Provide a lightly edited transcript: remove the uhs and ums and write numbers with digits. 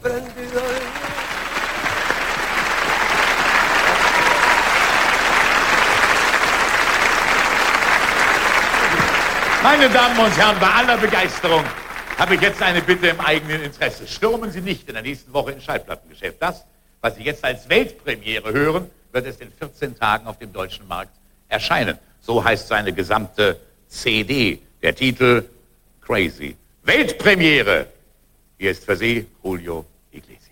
Meine Damen und Herren, bei aller Begeisterung habe ich jetzt eine Bitte im eigenen Interesse. Stürmen Sie nicht in der nächsten Woche ins Schallplattengeschäft. Das, was Sie jetzt als Weltpremiere hören, wird es in 14 Tagen auf dem deutschen Markt erscheinen. So heißt seine gesamte CD. Der Titel Crazy. Weltpremiere. Hier ist für Sie Julio Iglesias.